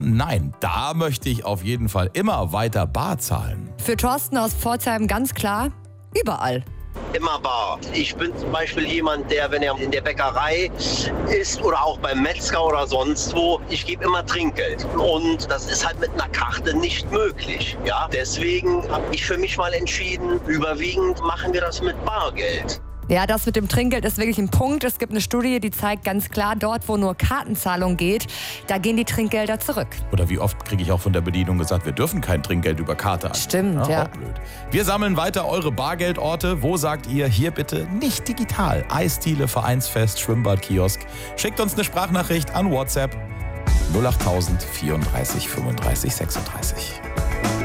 Nein, da möchte ich auf jeden Fall immer weiter bar zahlen. Für Thorsten aus Pforzheim ganz klar, überall. Immer bar. Ich bin zum Beispiel jemand, der, wenn er in der Bäckerei ist oder auch beim Metzger oder sonst wo, ich gebe immer Trinkgeld. Und das ist halt mit einer Karte nicht möglich. Ja? Deswegen habe ich für mich mal entschieden, überwiegend machen wir das mit Bargeld. Ja, das mit dem Trinkgeld ist wirklich ein Punkt. Es gibt eine Studie, die zeigt ganz klar, dort, wo nur Kartenzahlung geht, da gehen die Trinkgelder zurück. Oder wie oft kriege ich auch von der Bedienung gesagt, wir dürfen kein Trinkgeld über Karte an. Stimmt, ja. Auch blöd. Wir sammeln weiter eure Bargeldorte. Wo sagt ihr, hier bitte nicht digital? Eisdiele, Vereinsfest, Schwimmbad, Kiosk. Schickt uns eine Sprachnachricht an WhatsApp 08000 34 35 36.